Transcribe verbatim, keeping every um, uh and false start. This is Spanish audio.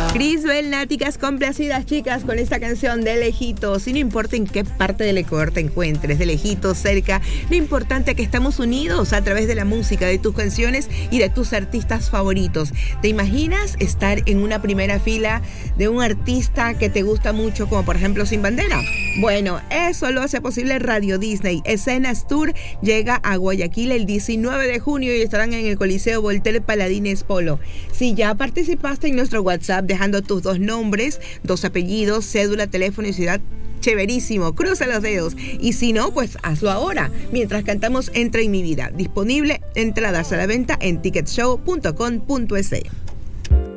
Crisbel, Náticas, complacidas chicas con esta canción de lejitos. Y no importa en qué parte del Ecuador te encuentres, de lejitos, cerca, lo importante es que estamos unidos a través de la música, de tus canciones y de tus artistas favoritos. ¿Te imaginas estar en una primera fila de un artista que te gusta mucho, como por ejemplo Sin Bandera? Bueno, eso lo hace posible Radio Disney. Escenas Tour llega a Guayaquil el diecinueve de junio y estarán en el Coliseo Voltaire Paladines Polo. Si ya participaste en nuestro WhatsApp dejando tus dos nombres, dos apellidos, cédula, teléfono y ciudad, chéverísimo, cruza los dedos. Y si no, pues hazlo ahora, mientras cantamos Entra en mi vida. Disponible entradas a la venta en ticket show punto com punto es.